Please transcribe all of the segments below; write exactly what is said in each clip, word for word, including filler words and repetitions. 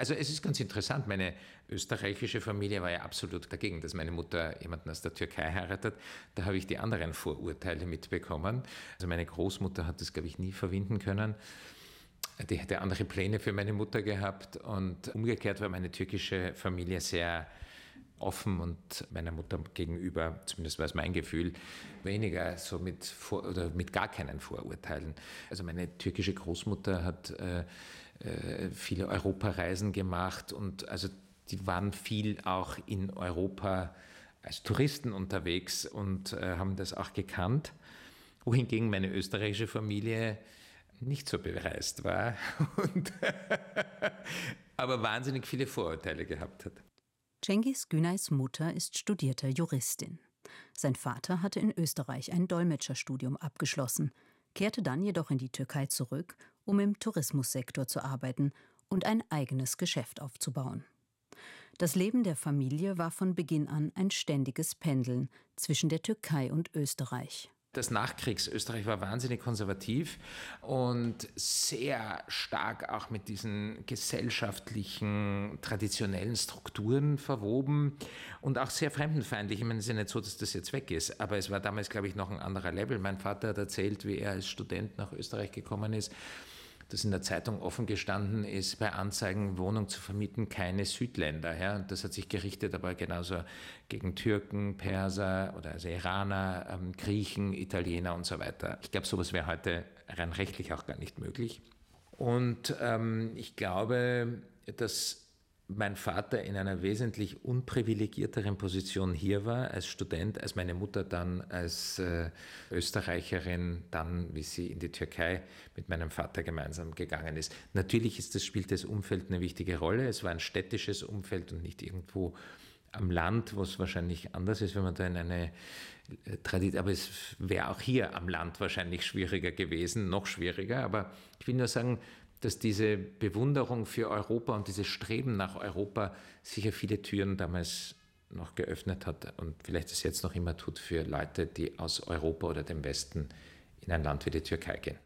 Also es ist ganz interessant, meine österreichische Familie war ja absolut dagegen, dass meine Mutter jemanden aus der Türkei heiratet. Da habe ich die anderen Vorurteile mitbekommen. Also meine Großmutter hat das, glaube ich, nie verwinden können. Die hätte andere Pläne für meine Mutter gehabt und umgekehrt war meine türkische Familie sehr offen und meiner Mutter gegenüber, zumindest war es mein Gefühl, weniger so mit Vor- oder mit gar keinen Vorurteilen. Also meine türkische Großmutter hat äh, äh, viele Europareisen gemacht und also die waren viel auch in Europa als Touristen unterwegs und äh, haben das auch gekannt, wohingegen meine österreichische Familie nicht so bereist war und aber wahnsinnig viele Vorurteile gehabt hat. Cengiz Güneys Mutter ist studierte Juristin. Sein Vater hatte in Österreich ein Dolmetscherstudium abgeschlossen, kehrte dann jedoch in die Türkei zurück, um im Tourismussektor zu arbeiten und ein eigenes Geschäft aufzubauen. Das Leben der Familie war von Beginn an ein ständiges Pendeln zwischen der Türkei und Österreich. Das Nachkriegsösterreich war wahnsinnig konservativ und sehr stark auch mit diesen gesellschaftlichen, traditionellen Strukturen verwoben und auch sehr fremdenfeindlich. Ich meine, es ist ja nicht so, dass das jetzt weg ist, aber es war damals, glaube ich, noch ein anderer Level. Mein Vater hat erzählt, wie er als Student nach Österreich gekommen ist, dass in der Zeitung offen gestanden ist, bei Anzeigen Wohnung zu vermieten, keine Südländer. Ja. Das hat sich gerichtet aber genauso gegen Türken, Perser oder also Iraner, ähm, Griechen, Italiener und so weiter. Ich glaube, sowas wäre heute rein rechtlich auch gar nicht möglich. Und ähm, ich glaube, dass mein Vater in einer wesentlich unprivilegierteren Position hier war als Student, als meine Mutter dann als äh, Österreicherin, dann, wie sie in die Türkei mit meinem Vater gemeinsam gegangen ist. Natürlich ist das, spielt das Umfeld eine wichtige Rolle. Es war ein städtisches Umfeld und nicht irgendwo am Land, wo es wahrscheinlich anders ist, wenn man da in eine äh, Tradition, aber es wäre auch hier am Land wahrscheinlich schwieriger gewesen, noch schwieriger. Aber ich will nur sagen, dass diese Bewunderung für Europa und dieses Streben nach Europa sicher viele Türen damals noch geöffnet hat und vielleicht es jetzt noch immer tut für Leute, die aus Europa oder dem Westen in ein Land wie die Türkei gehen.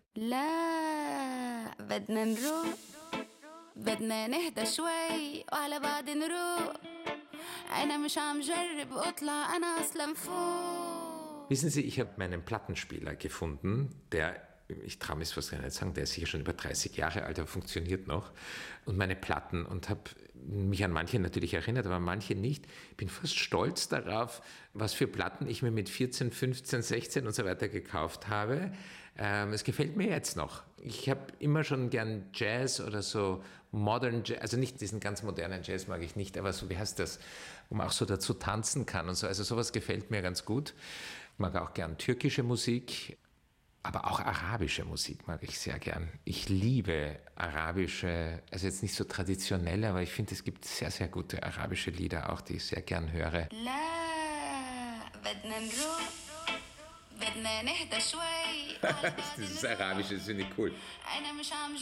لا بدنا نروح بدنا نهدى شوي وعلى بعض نروح أنا مش عم جرب أطلع أنا أصلا فوق. Wissen Sie, ich habe meinen Plattenspieler gefunden, der ich traue mich fast gar nicht sagen, der ist sicher schon über dreißig Jahre alt, aber funktioniert noch. Und meine Platten und habe mich an manche natürlich erinnert, aber an manche nicht. Ich bin fast stolz darauf, was für Platten ich mir mit vierzehn, fünfzehn, sechzehn und so weiter gekauft habe. Ähm, es gefällt mir jetzt noch. Ich habe immer schon gern Jazz oder so Modern Jazz, also nicht diesen ganz modernen Jazz mag ich nicht, aber so, wie heißt das, wo man auch so dazu tanzen kann und so. Also sowas gefällt mir ganz gut. Ich mag auch gern türkische Musik. Aber auch arabische Musik mag ich sehr gern. Ich liebe arabische, also jetzt nicht so traditionelle, aber ich finde, es gibt sehr, sehr gute arabische Lieder auch, die ich sehr gern höre. Dieses Arabische, das finde ich cool.